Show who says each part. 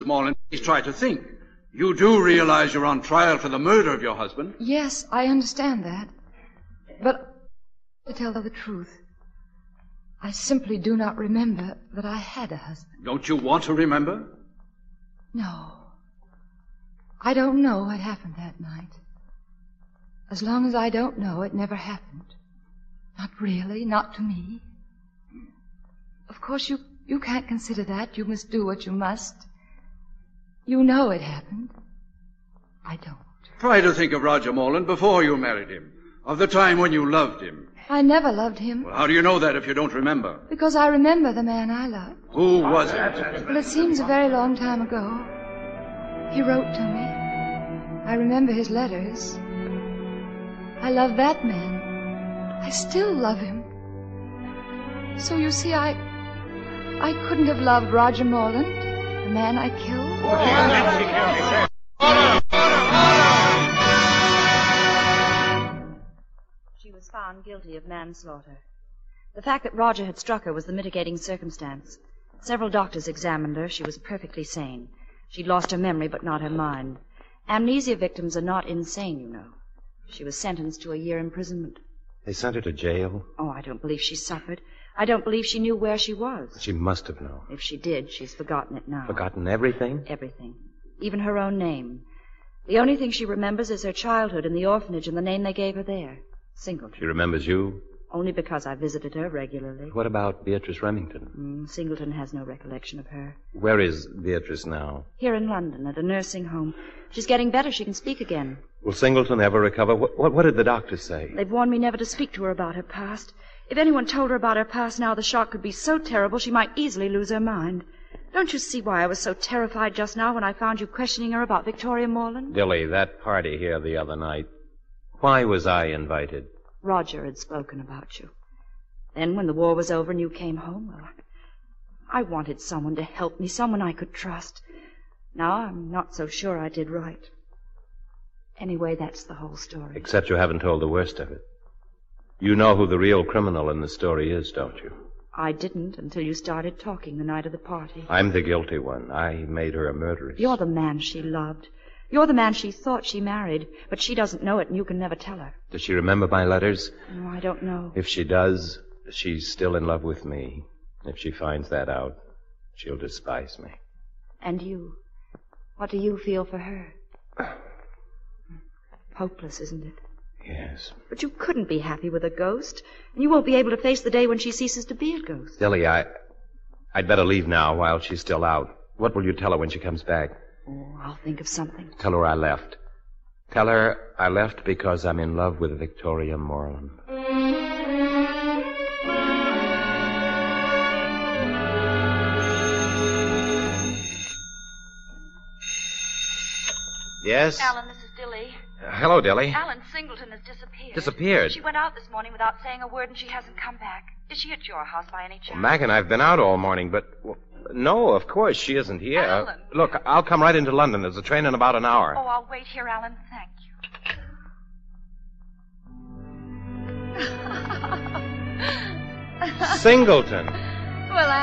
Speaker 1: Morland, please try to think. You do realize you're on trial for the murder of your husband?
Speaker 2: Yes, I understand that. But to tell the truth, I simply do not remember that I had a husband.
Speaker 1: Don't you want to remember?
Speaker 2: No. I don't know what happened that night. As long as I don't know, it never happened. Not really, not to me. Of course, you can't consider that. You must do what you must. You know it happened. I don't.
Speaker 1: Try to think of Roger Morland before you married him, of the time when you loved him.
Speaker 2: I never loved him.
Speaker 1: Well, how do you know that if you don't remember?
Speaker 2: Because I remember the man I loved.
Speaker 1: Who was it?
Speaker 2: Well, it seems a very long time ago. He wrote to me. I remember his letters. I love that man. I still love him. So you see, I couldn't have loved Roger Morland, the man I killed.
Speaker 3: She was found guilty of manslaughter. The fact that Roger had struck her was the mitigating circumstance. Several doctors examined her. She was perfectly sane. She'd lost her memory, but not her mind. Amnesia victims are not insane, you know. She was sentenced to a year imprisonment.
Speaker 4: They sent her to jail?
Speaker 3: Oh, I don't believe she suffered. I don't believe she knew where she was.
Speaker 4: She must have known.
Speaker 3: If she did, she's forgotten it now.
Speaker 4: Forgotten everything?
Speaker 3: Everything. Even her own name. The only thing she remembers is her childhood in the orphanage and the name they gave her there. Singleton.
Speaker 4: She remembers you?
Speaker 3: Only because I visited her regularly.
Speaker 4: What about Beatrice Remington?
Speaker 3: Singleton has no recollection of her.
Speaker 4: Where is Beatrice now?
Speaker 3: Here in London, at a nursing home. She's getting better. She can speak again.
Speaker 4: Will Singleton ever recover? What did the doctors say?
Speaker 3: They've warned me never to speak to her about her past. If anyone told her about her past now, the shock could be so terrible she might easily lose her mind. Don't you see why I was so terrified just now when I found you questioning her about Victoria Morland?
Speaker 4: Dilly, that party here the other night. Why was I invited?
Speaker 3: Roger had spoken about you. Then when the war was over and you came home, well, I wanted someone to help me, someone I could trust. Now I'm not so sure I did right. Anyway, that's the whole story.
Speaker 4: Except you haven't told the worst of it. You know who the real criminal in the story is, don't you?
Speaker 3: I didn't until you started talking the night of the party.
Speaker 4: I'm the guilty one. I made her a murderess.
Speaker 3: You're the man she loved. You're the man she thought she married, but she doesn't know it and you can never tell her.
Speaker 4: Does she remember my letters?
Speaker 3: No, I don't know.
Speaker 4: If she does, she's still in love with me. If she finds that out, she'll despise me.
Speaker 3: And you? What do you feel for her? Hopeless, isn't it?
Speaker 4: Yes.
Speaker 3: But you couldn't be happy with a ghost, and you won't be able to face the day when she ceases to be a ghost.
Speaker 4: Dilly, I'd better leave now while she's still out. What will you tell her when she comes back?
Speaker 3: Oh, I'll think of something.
Speaker 4: Tell her I left. Tell her I left because I'm in love with Victoria Morland. Yes?
Speaker 5: Alan, this is Dilly.
Speaker 4: Hello, Dilly.
Speaker 5: Alan Singleton has disappeared.
Speaker 4: Disappeared?
Speaker 5: She went out this morning without saying a word, and she hasn't come back. Is she at your house by any chance?
Speaker 4: Well, Mac and I've been out all morning, but... no, of course, she isn't here.
Speaker 5: Alan.
Speaker 4: Look, I'll come right into London. There's a train in about an hour.
Speaker 5: Oh, I'll wait here, Alan. Thank you.
Speaker 4: Singleton.
Speaker 5: Well,